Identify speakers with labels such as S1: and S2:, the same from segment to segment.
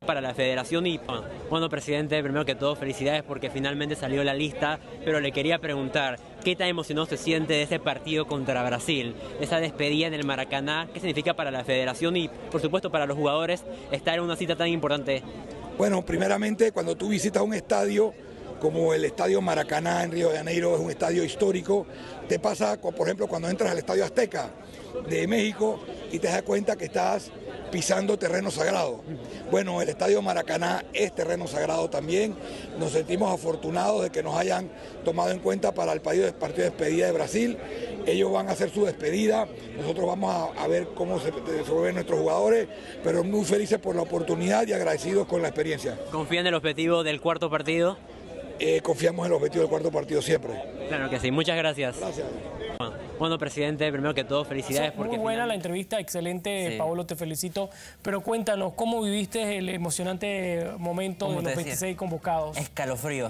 S1: Para la federación y, bueno, presidente, primero que todo, felicidades porque finalmente salió la lista, pero le quería preguntar, ¿qué tan emocionado se siente de ese partido contra Brasil? Esa despedida en el Maracaná, ¿qué significa para la federación y, por supuesto, para los jugadores estar en una cita tan importante?
S2: Bueno, primeramente, cuando tú visitas un estadio, como el Estadio Maracaná en Río de Janeiro, es un estadio histórico, te pasa, por ejemplo, cuando entras al Estadio Azteca de México y te das cuenta que estás pisando terreno sagrado. Bueno, el Estadio Maracaná es terreno sagrado también. Nos sentimos afortunados de que nos hayan tomado en cuenta para el partido de despedida de Brasil. Ellos van a hacer su despedida, nosotros vamos a ver cómo se desenvuelven nuestros jugadores, pero muy felices por la oportunidad y agradecidos con la experiencia.
S1: ¿Confían en el objetivo del cuarto partido?
S2: Confiamos en el objetivo del cuarto partido siempre.
S1: Claro que sí, muchas gracias.
S2: Gracias.
S1: Bueno, presidente, primero que todo, felicidades.
S3: Muy buena
S1: finalmente...
S3: la entrevista, excelente,
S1: Sí.
S3: Paolo, te felicito. Pero cuéntanos, ¿cómo viviste el emocionante momento de los 26 convocados?
S4: Escalofríos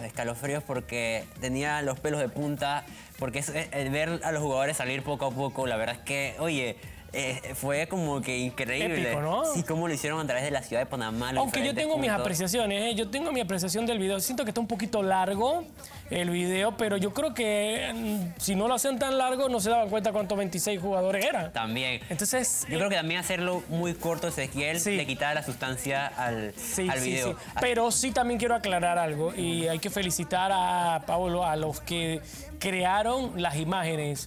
S4: porque tenía los pelos de punta, porque el ver a los jugadores salir poco a poco, la verdad es que, oye... fue como que increíble.
S3: Épico, ¿no?
S4: Sí, cómo lo hicieron a través de la ciudad de Panamá.
S3: Aunque yo tengo mis apreciaciones, ¿eh? Yo tengo mi apreciación del video. Siento que está un poquito largo el video, pero yo creo que si no lo hacían tan largo no se daban cuenta cuántos 26 jugadores eran.
S4: También.
S3: Entonces,
S4: yo creo que también hacerlo muy corto, Ezequiel,
S3: sí.
S4: le quitaba la sustancia al video.
S3: Sí. Pero sí también quiero aclarar algo y hay que felicitar a Paolo, a los que crearon las imágenes.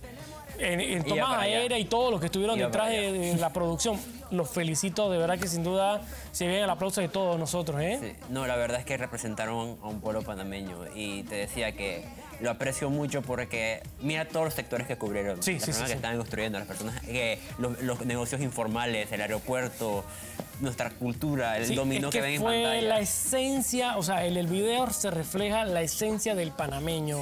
S3: En tomas aéreas y todos los que estuvieron detrás de la producción. Los felicito, de verdad que sin duda se viene el aplauso de todos nosotros, ¿eh?
S4: Sí. No, la verdad es que representaron a un pueblo panameño y te decía que lo aprecio mucho porque mira todos los sectores que cubrieron. Las personas que están construyendo, las personas que los negocios informales, el aeropuerto, nuestra cultura, el dominó que ven en pantalla.
S3: Fue la esencia, o sea, en el video se refleja la esencia del panameño.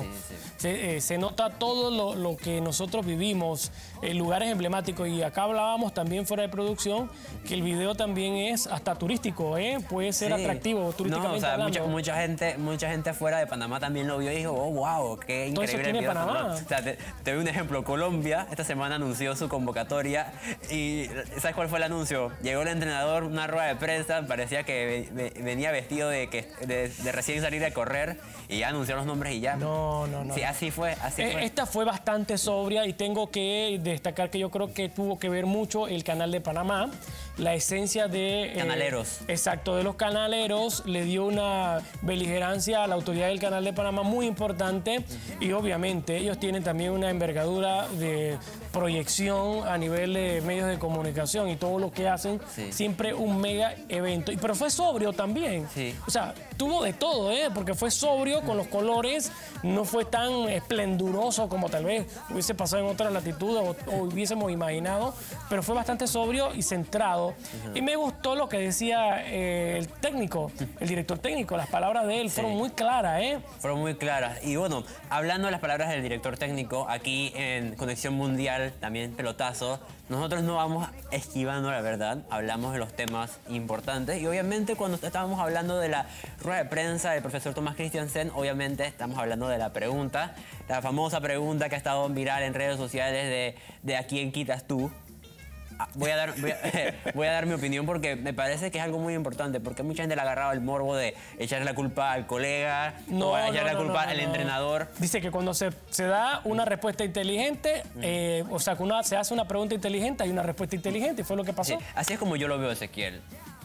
S3: Se nota todo lo que nosotros vivimos, lugares emblemáticos. Y acá hablábamos también fuera de producción que el video también es hasta turístico, ¿eh? Puede ser atractivo turísticamente hablando.
S4: Mucha gente fuera de Panamá también lo vio y dijo, oh, wow, qué increíble.
S3: Todo eso tiene Panamá.
S4: O sea, te doy un ejemplo. Colombia esta semana anunció su convocatoria y ¿sabes cuál fue el anuncio? Llegó el entrenador, una rueda de prensa, parecía que venía vestido de recién salir a correr y ya anunció los nombres y ya.
S3: No.
S4: Sí, así fue.
S3: Esta fue bastante sobria y tengo que destacar que yo creo que tuvo que ver mucho el canal de Panamá. La esencia de...
S4: canaleros.
S3: Exacto, de los canaleros. Le dio una beligerancia a la autoridad del canal de Panamá muy importante. Y obviamente ellos tienen también una envergadura de proyección a nivel de medios de comunicación y todo lo que hacen. Siempre un mega evento. Pero fue sobrio también. O sea, tuvo de todo, ¿eh? Porque fue sobrio con los colores. No fue tan esplenduroso como tal vez hubiese pasado en otras latitudes o hubiésemos imaginado. Pero fue bastante sobrio y centrado. Y me gustó lo que decía el técnico, el director técnico. Las palabras de él fueron muy claras, ¿eh?
S4: Fueron muy claras. Y bueno, hablando de las palabras del director técnico, aquí en Conexión Mundial, también pelotazo, nosotros no vamos esquivando la verdad, hablamos de los temas importantes. Y obviamente cuando estábamos hablando de la rueda de prensa del profesor Thomas Christiansen, obviamente estamos hablando de la pregunta, la famosa pregunta que ha estado viral en redes sociales de ¿a quién quitas tú? Voy a dar mi opinión porque me parece que es algo muy importante, porque mucha gente le ha agarrado el morbo de echarle la culpa al colega o echarle la culpa al entrenador.
S3: Dice que cuando se da una respuesta inteligente, o sea, que se hace una pregunta inteligente, hay una respuesta inteligente, y fue lo que pasó.
S4: Sí, así es como yo lo veo, Ezequiel.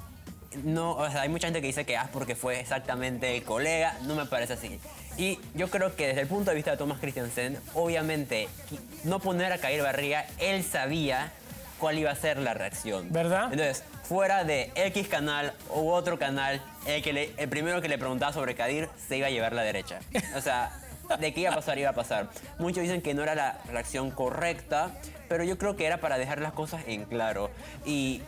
S4: No, o sea, hay mucha gente que dice que porque fue exactamente el colega, no me parece así. Y yo creo que desde el punto de vista de Thomas Christiansen, obviamente, no poner a Kadir Barriga, él sabía cuál iba a ser la reacción.
S3: ¿Verdad?
S4: Entonces, fuera de X canal u otro canal, el primero que le preguntaba sobre Kadir se iba a llevar la derecha. O sea, de qué iba a pasar, iba a pasar. Muchos dicen que no era la reacción correcta, pero yo creo que era para dejar las cosas en claro. Y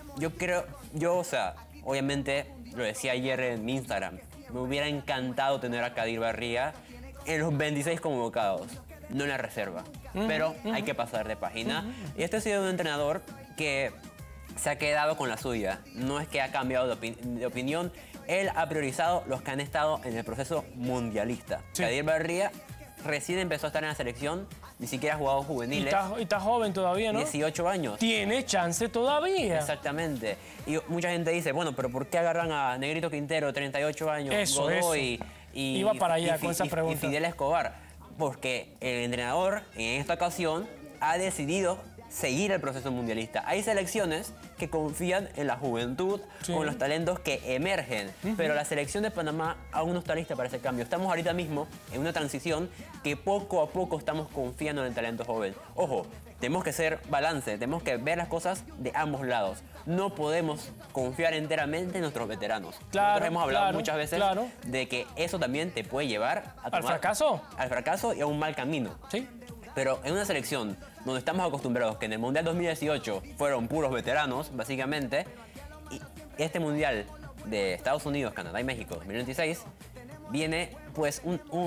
S4: o sea, obviamente, lo decía ayer en mi Instagram, me hubiera encantado tener a Kadir Barriga en los 26 convocados, no en la reserva. Pero hay que pasar de página. Y este ha sido un entrenador que se ha quedado con la suya. No es que ha cambiado de opinión. Él ha priorizado los que han estado en el proceso mundialista. Kadir Barriga recién empezó a estar en la selección ni siquiera ha jugado juveniles.
S3: Y está joven todavía, ¿no?
S4: 18 años.
S3: Tiene chance todavía.
S4: Exactamente. Y mucha gente dice, bueno, pero ¿por qué agarran a Negrito Quintero, 38 años, Godoy
S3: Iba para allá con esa pregunta.
S4: y Fidel Escobar? Porque el entrenador en esta ocasión ha decidido seguir el proceso mundialista. Hay selecciones que confían en la juventud,
S3: Sí.
S4: o en los talentos que emergen, pero la selección de Panamá aún no está lista para ese cambio. Estamos ahorita mismo en una transición que poco a poco estamos confiando en el talento joven. Ojo, tenemos que hacer balance, tenemos que ver las cosas de ambos lados. No podemos confiar enteramente en nuestros veteranos.
S3: Claro,
S4: Nosotros hemos hablado
S3: claro,
S4: muchas veces
S3: claro.
S4: de que eso también te puede llevar a
S3: ¿Al fracaso?
S4: Al fracaso y a un mal camino.
S3: Sí.
S4: Pero en una selección donde estamos acostumbrados, que en el Mundial 2018 fueron puros veteranos, básicamente, y este Mundial de Estados Unidos, Canadá y México 2026, viene pues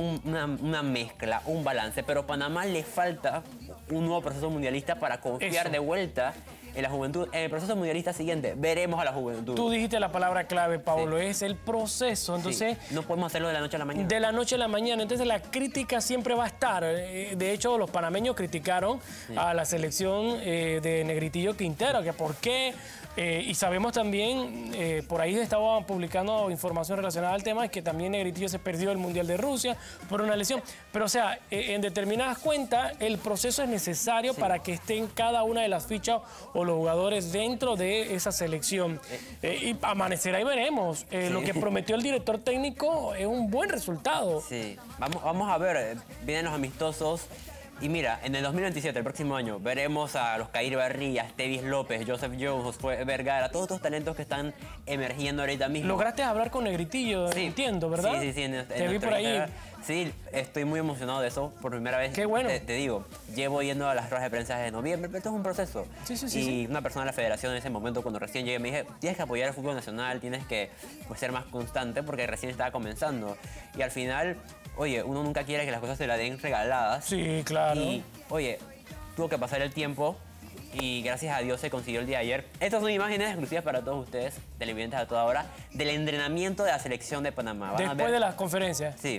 S4: una mezcla, un balance, pero a Panamá le falta un nuevo proceso mundialista para confiar
S3: Eso.
S4: de vuelta en la juventud. En el proceso mundialista siguiente veremos a la juventud.
S3: Tú dijiste la palabra clave, Pablo, es el proceso. Entonces,
S4: Sí, no podemos hacerlo de la noche a la mañana.
S3: de la noche a la mañana. Entonces la crítica siempre va a estar. De hecho, los panameños criticaron a la selección de Negritillo Quintero, que por qué. Y sabemos también, por ahí estaba publicando información relacionada al tema, que también Negritillo se perdió el Mundial de Rusia por una lesión. Pero o sea, en determinadas cuentas, el proceso es necesario para que estén cada una de las fichas o los jugadores dentro de esa selección. Y amanecerá y veremos. Lo que prometió el director técnico es un buen resultado.
S4: Sí, vamos a ver, vienen los amistosos. Y mira, en el 2027, el próximo año, veremos a los Cair Barrías, Tevis López, Joseph Jones, Josué Vergara, todos estos talentos que están emergiendo ahorita mismo.
S3: Lograste hablar con Negritillo,
S4: Sí.
S3: entiendo, ¿verdad?
S4: Sí, en
S3: Te vi
S4: nuestra
S3: por ahí.
S4: Instagram. Sí, estoy muy emocionado de eso por primera vez.
S3: Qué bueno.
S4: Te digo, llevo yendo a las ruedas de prensa desde noviembre, pero esto es un proceso.
S3: Sí,
S4: y una persona de la federación en ese momento, cuando recién llegué, me dije, tienes que apoyar el fútbol nacional, tienes que pues, ser más constante porque recién estaba comenzando. Y al final, oye, uno nunca quiere que las cosas se la den regaladas.
S3: Sí, claro.
S4: Y, oye, tuvo que pasar el tiempo y gracias a Dios se consiguió el día de ayer. Estas son imágenes exclusivas para todos ustedes, televidentes a toda hora, del entrenamiento de la selección de Panamá. Van a
S3: Después
S4: ver-
S3: de las conferencias.
S4: Sí,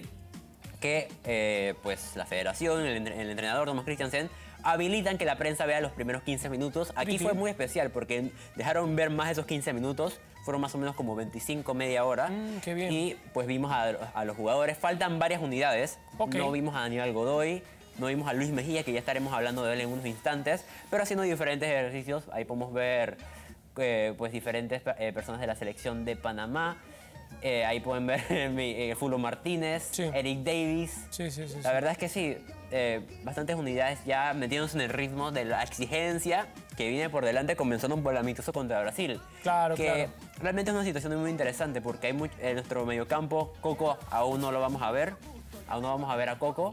S4: que pues la federación, el entrenador Thomas Christiansen, habilitan que la prensa vea los primeros 15 minutos. Aquí fue muy especial porque dejaron ver más de esos 15 minutos. Fueron más o menos como 25, media hora.
S3: Qué bien.
S4: Y pues vimos a los jugadores. Faltan varias unidades.
S3: Ok.
S4: No vimos a Aníbal Godoy. No vimos a Luis Mejía, que ya estaremos hablando de él en unos instantes. Pero haciendo diferentes ejercicios. Ahí podemos ver pues diferentes personas de la selección de Panamá. Ahí pueden ver Fulo Martínez,
S3: Sí.
S4: Eric Davis.
S3: Sí.
S4: La verdad es que sí, bastantes unidades ya metiéndose en el ritmo de la exigencia que viene por delante, comenzando por el amistoso contra Brasil.
S3: Claro,
S4: que
S3: claro.
S4: realmente es una situación muy interesante porque hay en nuestro mediocampo, Coco aún no lo vamos a ver, aún no vamos a ver a Coco.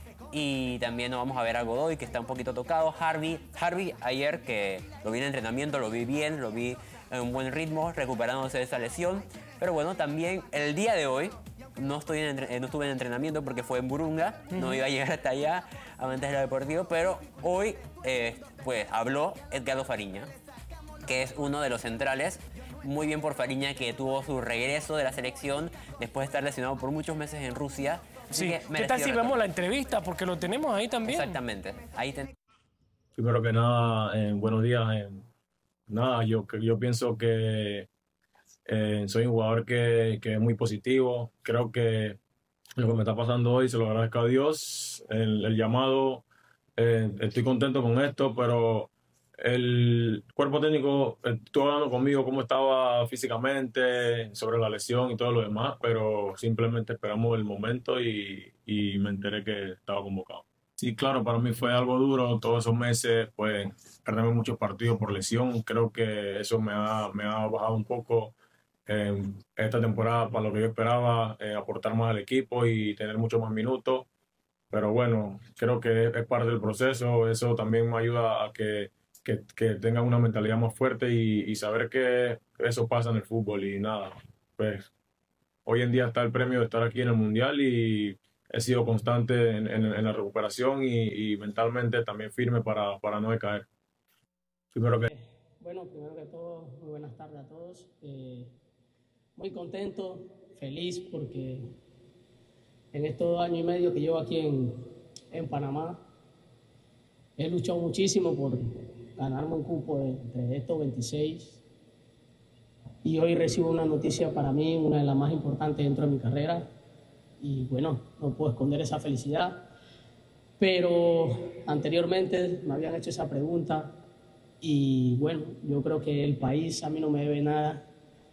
S4: Y también no vamos a ver a Godoy, que está un poquito tocado. Harvey ayer, que lo vi en entrenamiento, lo vi bien, lo vi en un buen ritmo, recuperándose de esa lesión. Pero bueno, también el día de hoy no estuve en entrenamiento porque fue en Burunga, no iba a llegar hasta allá a Mantes Deportivo, pero hoy pues habló Edgardo Fariña, que es uno de los centrales. Muy bien por Fariña, que tuvo su regreso de la selección después de estar lesionado por muchos meses en Rusia. Así
S3: Sí.
S4: que
S3: ¿Qué
S4: mereció
S3: tal si
S4: retorno.
S3: vemos la entrevista? Porque lo tenemos ahí también.
S4: Exactamente.
S5: Primero que nada, buenos días. Nada, yo pienso que soy un jugador que es muy positivo. Creo que lo que me está pasando hoy se lo agradezco a Dios. El llamado, estoy contento con esto, pero el cuerpo técnico estuvo hablando conmigo cómo estaba físicamente, sobre la lesión y todo lo demás, pero simplemente esperamos el momento y me enteré que estaba convocado. Sí, claro, para mí fue algo duro todos esos meses, pues perderme muchos partidos por lesión. Creo que eso me ha bajado un poco esta temporada para lo que yo esperaba, aportar más al equipo y tener muchos más minutos. Pero bueno, creo que es parte del proceso. Eso también me ayuda a que tenga una mentalidad más fuerte y saber que eso pasa en el fútbol. Y nada, pues hoy en día está el premio de estar aquí en el Mundial y he sido constante en la recuperación y mentalmente también firme para no decaer. Primero que
S6: Bueno, primero que todo, muy buenas tardes a todos. Muy contento, feliz porque en estos 2 años y medio que llevo aquí en Panamá He luchado muchísimo por ganarme un cupo entre estos 26 y hoy recibo una noticia para mí, una de las más importantes dentro de mi carrera y bueno, no puedo esconder esa felicidad, pero anteriormente me habían hecho esa pregunta y bueno, yo creo que el país a mí no me debe nada.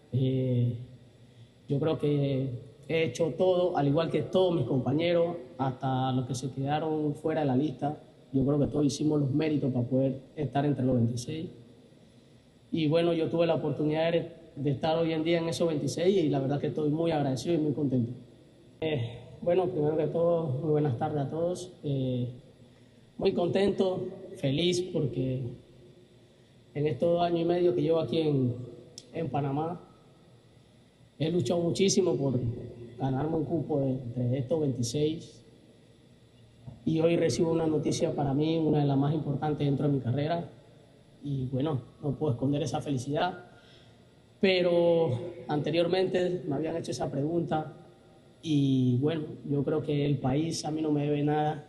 S6: Yo creo que he hecho todo, al igual que todos mis compañeros, hasta los que se quedaron fuera de la lista. Yo creo que todos hicimos los méritos para poder estar entre los 26. Y bueno, yo tuve la oportunidad de estar hoy en día en esos 26 y la verdad que estoy muy agradecido y muy contento. Bueno, primero que todo, muy buenas tardes a todos. Muy contento, feliz porque en estos 2 años y medio que llevo aquí en Panamá, he luchado muchísimo por ganarme un cupo entre estos 26 y hoy recibo una noticia para mí, una de las más importantes dentro de mi carrera y bueno, no puedo esconder esa felicidad, pero anteriormente me habían hecho esa pregunta y bueno, yo creo que el país a mí no me debe nada.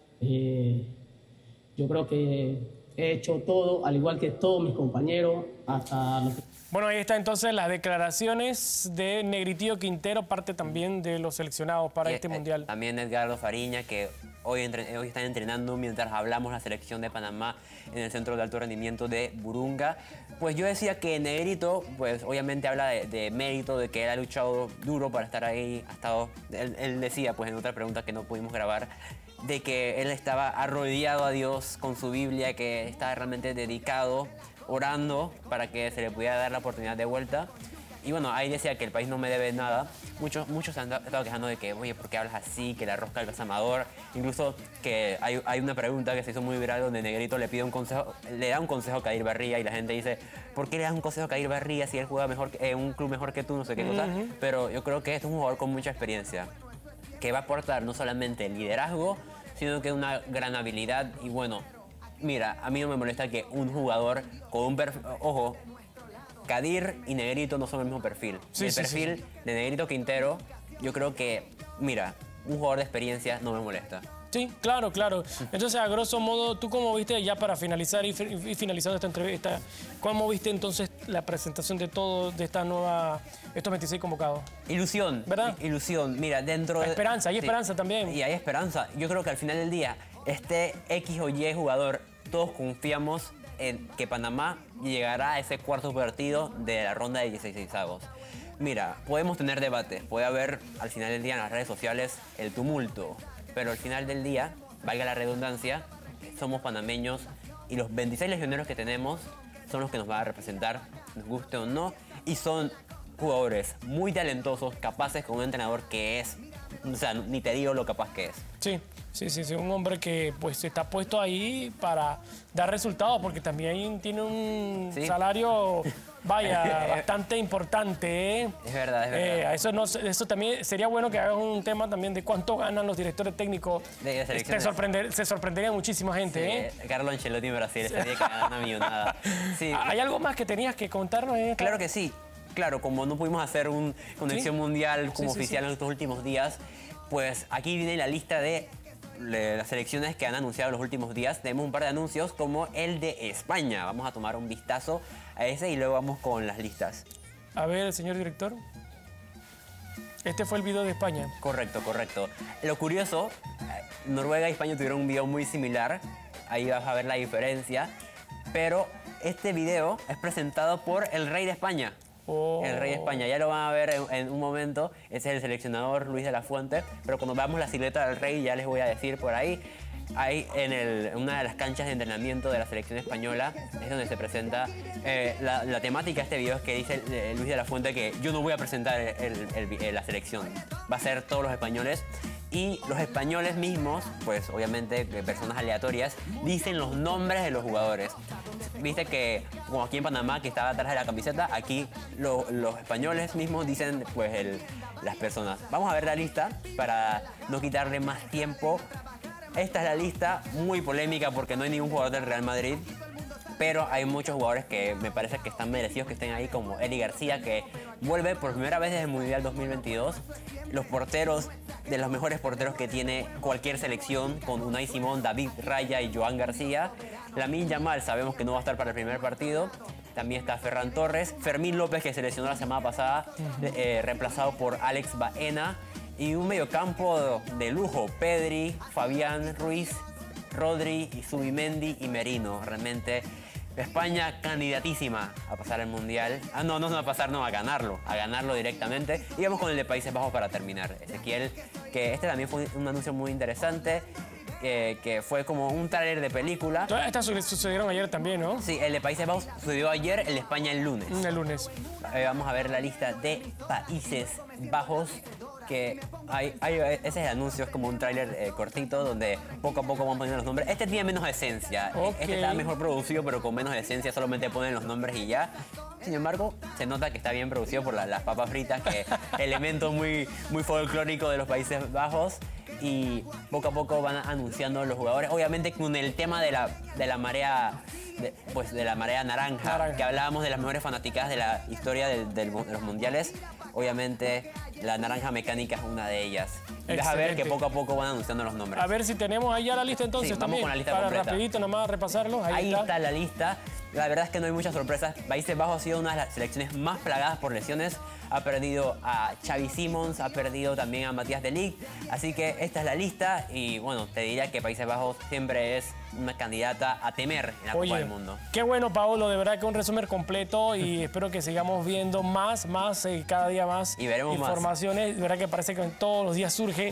S6: Yo creo que he hecho todo, al igual que todos mis compañeros, hasta los que...
S3: Bueno, ahí está entonces las declaraciones de Negritillo Quintero, parte también de los seleccionados para este Mundial.
S4: También Edgardo Fariña, que hoy están entrenando mientras hablamos la selección de Panamá en el Centro de Alto Rendimiento de Burunga. Pues yo decía que Negrito, pues obviamente habla de mérito, de que él ha luchado duro para estar ahí, ha estado, él decía pues en otra pregunta que no pudimos grabar, de que él estaba arrodillado a Dios con su Biblia, que estaba realmente dedicado, orando para que se le pudiera dar la oportunidad de vuelta. Y bueno, ahí decía que el país no me debe nada. Muchos se han estado quejando de que, oye, ¿por qué hablas así? Que la rosca del Amador. Incluso que hay una pregunta que se hizo muy viral donde Negrito le pide un consejo, le da un consejo a Kadir Barría y la gente dice, ¿por qué le das un consejo a Kadir Barría si él juega mejor, un club mejor que tú, no sé qué cosa? Pero yo creo que este es un jugador con mucha experiencia, que va a aportar no solamente liderazgo, sino que una gran habilidad. Y bueno, mira, a mí no me molesta que un jugador con un perfil... Ojo, Kadir y Negrito no son el mismo perfil.
S3: Sí,
S4: el
S3: sí,
S4: perfil de Negrito Quintero, yo creo que, mira, un jugador de experiencia no me molesta.
S3: Sí, claro, claro. Entonces, a grosso modo, ¿tú cómo viste, ya para finalizar y finalizando esta entrevista, cómo viste entonces la presentación de todo, de estos 26 convocados?
S4: Ilusión,
S3: ¿verdad?
S4: Ilusión. Mira, dentro de...
S3: Esperanza, hay esperanza también.
S4: Y hay esperanza. Yo creo que al final del día, este X o Y jugador, todos confiamos en que Panamá llegará a ese cuarto partido de la ronda de 16avos. Mira, podemos tener debates, puede haber al final del día en las redes sociales el tumulto, pero al final del día, valga la redundancia, somos panameños y los 26 legioneros que tenemos son los que nos van a representar, nos guste o no, y son jugadores muy talentosos, capaces con un entrenador que es, o sea, ni te digo lo capaz que es.
S3: Sí, un hombre que pues está puesto ahí para dar resultados, porque también tiene un salario, vaya, bastante importante, ¿eh?
S4: Es verdad, es verdad.
S3: Eso también sería bueno que hagas un tema también de cuánto ganan los directores técnicos.
S4: De la selección.
S3: Se sorprendería muchísima gente,
S4: sí, Carlo Ancelotti en Brasil estaría ganando una millonada. Sí.
S3: ¿Hay algo más que tenías que contarnos?
S4: Claro que sí. Claro, como no pudimos hacer una conexión mundial como oficial en estos últimos días, pues aquí viene la lista de las selecciones que han anunciado los últimos días. Tenemos un par de anuncios como el de España. Vamos a tomar un vistazo a ese y luego vamos con las listas.
S3: A ver, señor director. Este fue el video de España.
S4: Correcto. Lo curioso, Noruega y España tuvieron un video muy similar. Ahí vas a ver la diferencia. Pero este video es presentado por el rey de España. El rey de España, ya lo van a ver en un momento. Ese es el seleccionador Luis de la Fuente. Pero cuando veamos la silueta del rey, ya les voy a decir por ahí. Ahí en una de las canchas de entrenamiento de la selección española es donde se presenta la temática de este video. Es que dice Luis de la Fuente que yo no voy a presentar la selección, va a ser todos los españoles. Y los españoles mismos, pues obviamente personas aleatorias, dicen los nombres de los jugadores. Viste que como aquí en Panamá, que estaba atrás de la camiseta, aquí los españoles mismos dicen pues las personas. Vamos a ver la lista para no quitarle más tiempo. Esta es la lista, muy polémica porque no hay ningún jugador del Real Madrid, pero hay muchos jugadores que me parece que están merecidos que estén ahí, como Eli García, que vuelve por primera vez desde el Mundial 2022. Los porteros, de los mejores porteros que tiene cualquier selección, con Unai Simón, David Raya y Joan García. Lamine Yamal sabemos que no va a estar para el primer partido. También está Ferran Torres, Fermín López, que se lesionó la semana pasada, reemplazado por Alex Baena. Y un mediocampo de lujo, Pedri, Fabián Ruiz, Rodri, Zubimendi y Merino. Realmente España candidatísima a pasar el Mundial. No a pasar, no, a ganarlo directamente. Y vamos con el de Países Bajos para terminar. Ezequiel, que este también fue un anuncio muy interesante, que fue como un tráiler de película.
S3: Todas estas sucedieron ayer también, ¿no?
S4: Sí, el de Países Bajos sucedió ayer, el de España el lunes.
S3: El lunes.
S4: Vamos a ver la lista de Países Bajos, que ese es el anuncio, es como un tráiler cortito donde poco a poco vamos poniendo los nombres. Este tiene menos esencia, este está mejor producido pero con menos esencia, solamente ponen los nombres y ya. Sin embargo, se nota que está bien producido por las papas fritas, que elemento muy folclórico de los Países Bajos. Y poco a poco van anunciando los jugadores, obviamente con el tema de la marea de la marea naranja, que hablábamos de las mejores fanaticadas de la historia de los mundiales. Obviamente la naranja mecánica es una de ellas. Vas a ver que poco a poco van anunciando los nombres.
S3: A ver si tenemos ahí ya la lista entonces.
S4: Sí,
S3: también.
S4: Vamos con la lista
S3: para
S4: completa.
S3: Rapidito nomás repasarlos.
S4: Ahí está la lista. La verdad es que no hay muchas sorpresas. Países Bajos ha sido una de las selecciones más plagadas por lesiones. Ha perdido a Xavi Simons, ha perdido también a Matías de Ligt. Así que esta es la lista y bueno, te diría que Países Bajos siempre es una candidata a temer en la Copa del Mundo.
S3: Qué bueno, Paolo, de verdad que un resumen completo y espero que sigamos viendo más, cada día más
S4: y veremos
S3: informaciones.
S4: Más.
S3: De verdad que parece que todos los días surgen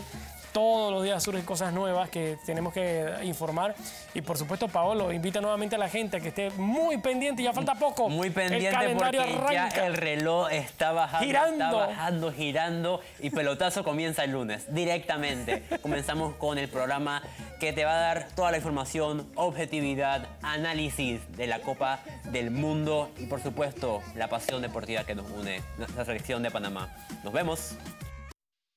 S3: cosas nuevas que tenemos que informar. Y por supuesto, Paolo, invita nuevamente a la gente a que esté muy pendiente, ya falta poco.
S4: Muy pendiente,
S3: el calendario
S4: porque
S3: arranca.
S4: ya el reloj está bajando, girando y pelotazo comienza el lunes, directamente. Comenzamos con el programa que te va a dar toda la información, objetividad, análisis de la Copa del Mundo y por supuesto la pasión deportiva que nos une, la selección de Panamá. Nos vemos.